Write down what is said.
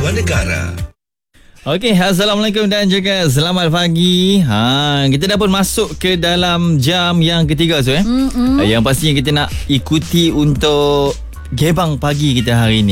Haluan Negara. Okey, Assalamualaikum dan juga selamat pagi. Kita dah pun masuk ke dalam jam yang ketiga Yang pastinya kita nak ikuti untuk gebang pagi kita hari ini.